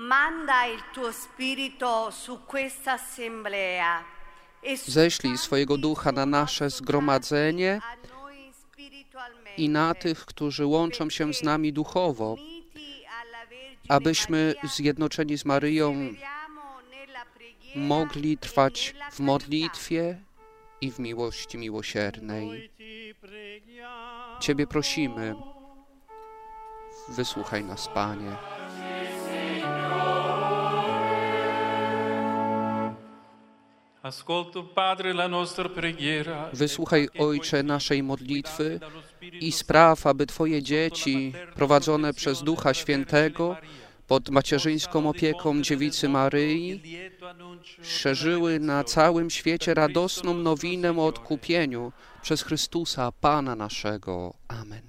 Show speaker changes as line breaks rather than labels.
Ześlij swojego Ducha na nasze zgromadzenie i na tych, którzy łączą się z nami duchowo, abyśmy zjednoczeni z Maryją mogli trwać w modlitwie i w miłości miłosiernej. Ciebie prosimy, wysłuchaj nas, Panie. Wysłuchaj, Ojcze, naszej modlitwy i spraw, aby Twoje dzieci, prowadzone przez Ducha Świętego, pod macierzyńską opieką Dziewicy Maryi, szerzyły na całym świecie radosną nowinę o odkupieniu przez Chrystusa, Pana naszego. Amen.